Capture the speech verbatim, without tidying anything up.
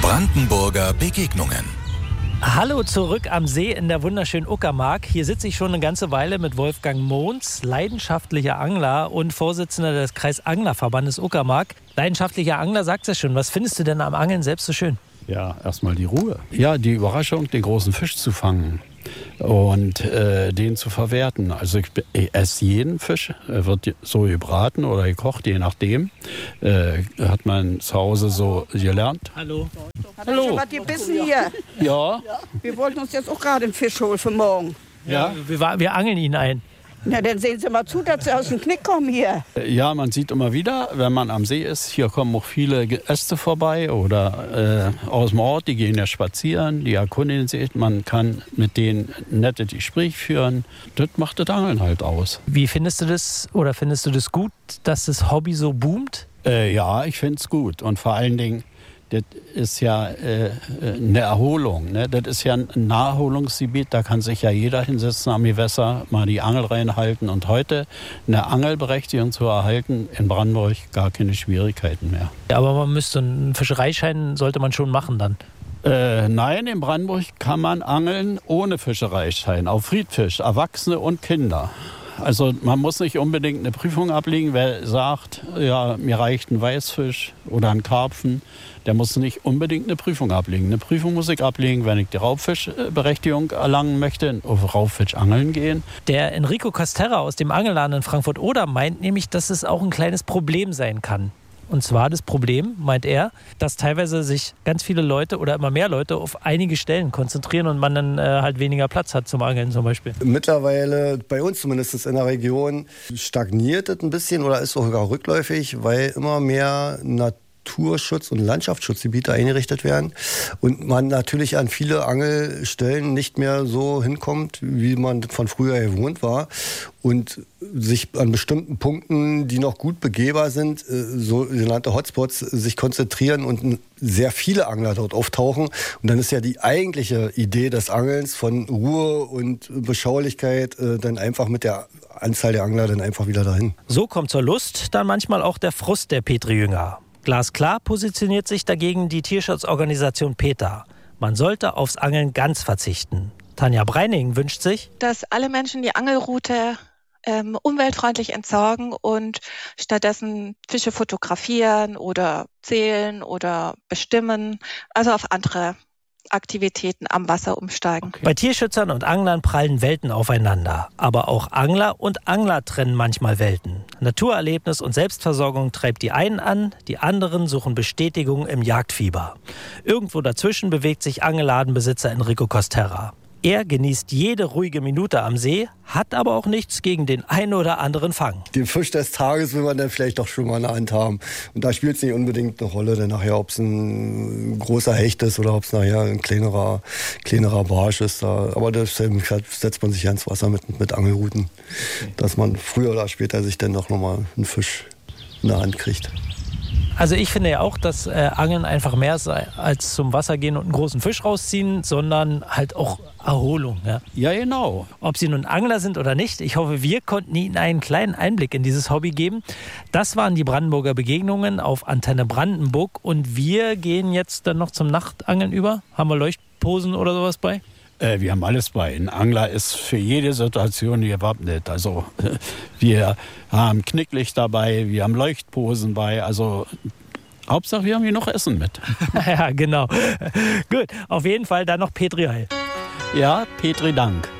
Brandenburger Begegnungen. Hallo zurück am See in der wunderschönen Uckermark. Hier sitze ich schon eine ganze Weile mit Wolfgang Mohns, leidenschaftlicher Angler und Vorsitzender des Kreisanglerverbandes Uckermark. Leidenschaftlicher Angler, sagt's ja schon. Was findest du denn am Angeln selbst so schön? Ja, erstmal die Ruhe. Ja, die Überraschung, den großen Fisch zu fangen und äh, den zu verwerten. Also ich, ich esse jeden Fisch, er wird so gebraten oder gekocht, je nachdem. Äh, hat man zu Hause so gelernt. Hallo. Hallo. Was gebissen hier? Ja. Wir wollten uns jetzt auch gerade einen Fisch holen für morgen. Ja, wir, wir angeln ihn ein. Na, dann sehen Sie mal zu, dass Sie aus dem Knick kommen hier. Ja, man sieht immer wieder, wenn man am See ist, hier kommen auch viele Äste vorbei oder äh, aus dem Ort, die gehen ja spazieren, die erkundigen sich, man kann mit denen nette Gespräche führen. Das macht das Angeln halt aus. Wie findest du das oder findest du das gut, dass das Hobby so boomt? Äh, ja, ich finde es gut und vor allen Dingen, das ist ja äh, eine Erholung. Ne? Das ist ja ein Naherholungsgebiet, da kann sich ja jeder hinsetzen am Gewässer, mal die Angel reinhalten. Und heute eine Angelberechtigung zu erhalten, in Brandenburg gar keine Schwierigkeiten mehr. Ja, aber man müsste einen Fischereischein, sollte man schon machen dann. Äh, nein, in Brandenburg kann man angeln ohne Fischereischein, auf Friedfisch, Erwachsene und Kinder. Also man muss nicht unbedingt eine Prüfung ablegen. Wer sagt, ja, mir reicht ein Weißfisch oder ein Karpfen, der muss nicht unbedingt eine Prüfung ablegen. Eine Prüfung muss ich ablegen, wenn ich die Raubfischberechtigung erlangen möchte, auf Raubfisch angeln gehen. Der Enrico Costerra aus dem Angelladen in Frankfurt-Oder meint nämlich, dass es auch ein kleines Problem sein kann. Und zwar das Problem, meint er, dass teilweise sich ganz viele Leute oder immer mehr Leute auf einige Stellen konzentrieren und man dann äh, halt weniger Platz hat zum Angeln zum Beispiel. Mittlerweile, bei uns zumindest in der Region, stagniert es ein bisschen oder ist sogar rückläufig, weil immer mehr Naturschutz- und Landschaftsschutzgebiete eingerichtet werden und man natürlich an viele Angelstellen nicht mehr so hinkommt, wie man von früher gewohnt war und sich an bestimmten Punkten, die noch gut begehbar sind, sogenannte Hotspots, sich konzentrieren und sehr viele Angler dort auftauchen. Und dann ist ja die eigentliche Idee des Angelns von Ruhe und Beschaulichkeit dann einfach mit der Anzahl der Angler dann einfach wieder dahin. So kommt zur Lust dann manchmal auch der Frust der Petri-Jünger. Glasklar positioniert sich dagegen die Tierschutzorganisation PETA. Man sollte aufs Angeln ganz verzichten. Tanja Breining wünscht sich, dass alle Menschen die Angelroute ähm, umweltfreundlich entsorgen und stattdessen Fische fotografieren oder zählen oder bestimmen, also auf andere Aktivitäten am Wasser umsteigen. Okay. Bei Tierschützern und Anglern prallen Welten aufeinander. Aber auch Angler und Angler trennen manchmal Welten. Naturerlebnis und Selbstversorgung treibt die einen an, die anderen suchen Bestätigung im Jagdfieber. Irgendwo dazwischen bewegt sich Angelladenbesitzer Enrico Costerra. Er genießt jede ruhige Minute am See, hat aber auch nichts gegen den einen oder anderen Fang. Den Fisch des Tages will man dann vielleicht doch schon mal in der Hand haben. Und da spielt es nicht unbedingt eine Rolle, denn nachher, ob es ein großer Hecht ist oder ob es nachher ein kleinerer, kleinerer Barsch ist. Da, aber das setzt man sich ja ins Wasser mit, mit Angelruten, okay, dass man früher oder später sich dann doch nochmal einen Fisch in der Hand kriegt. Also ich finde ja auch, dass äh, Angeln einfach mehr sei als zum Wasser gehen und einen großen Fisch rausziehen, sondern halt auch Erholung. Ja, ja genau. Ob Sie nun Angler sind oder nicht, ich hoffe, wir konnten Ihnen einen kleinen Einblick in dieses Hobby geben. Das waren die Brandenburger Begegnungen auf Antenne Brandenburg und wir gehen jetzt dann noch zum Nachtangeln über. Haben wir Leuchtposen oder sowas bei? Äh, wir haben alles bei. Ein Angler ist für jede Situation gewappnet. Also wir haben Knicklicht dabei, wir haben Leuchtposen bei. Also Hauptsache, wir haben hier noch Essen mit. Ja, genau. Gut, auf jeden Fall dann noch Petri Heil. Ja, Petri Dank.